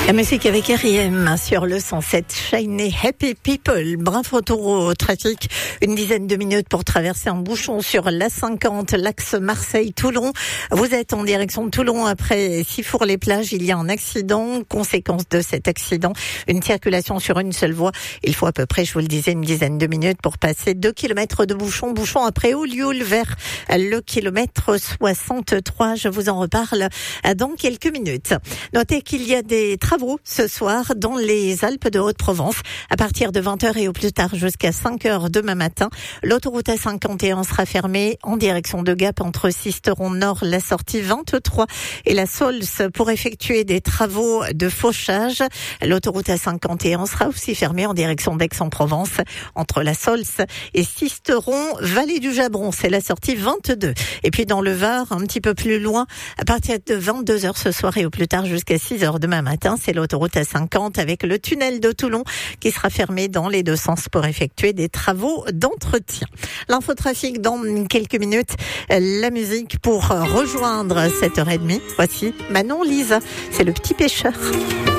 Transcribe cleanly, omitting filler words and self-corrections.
La musique avec R.I.M. sur le 107 Shiny Happy People. Bref retour au trafic. Une dizaine de minutes pour traverser un bouchon sur l'A50, l'axe Marseille-Toulon. Vous êtes en direction de Toulon après Sifour-les-Plages. Il y a un accident. Conséquence de cet accident, une circulation sur une seule voie. Il faut à peu près, je vous le disais, une dizaine de minutes pour passer 2 kilomètres de bouchon. Bouchon après Olioul vers le kilomètre 63. Je vous en reparle dans quelques minutes. Notez qu'il y a des travaux ce soir dans les Alpes de Haute-Provence à partir de 20h et au plus tard jusqu'à 5h demain matin. L'autoroute A51 sera fermée en direction de Gap entre Sisteron Nord, la sortie 23 et la Saulce pour effectuer des travaux de fauchage. L'autoroute A51 sera aussi fermée en direction d'Aix-en-Provence entre la Saulce et Sisteron, Vallée du Jabron, c'est la sortie 22. Et puis dans le Var, un petit peu plus loin, à partir de 22h ce soir et au plus tard jusqu'à 6h demain matin, c'est l'autoroute A50 avec le tunnel de Toulon qui sera fermé dans les deux sens pour effectuer des travaux d'entretien. L'infotrafic dans quelques minutes, la musique pour rejoindre 7h30. Voici Manon Lisa, c'est le petit pêcheur.